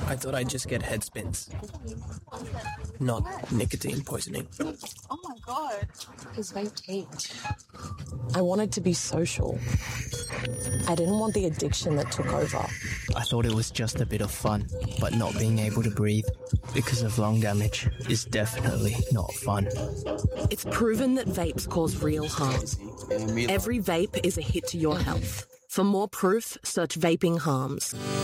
I thought I'd just get head spins, not nicotine poisoning. Oh my God. His vape taped. I wanted to be social. I didn't want the addiction that took over. I thought it was just a bit of fun, but not being able to breathe because of lung damage is definitely not fun. It's proven that vapes cause real harm. Every vape is a hit to your health. For more proof, search vaping harms.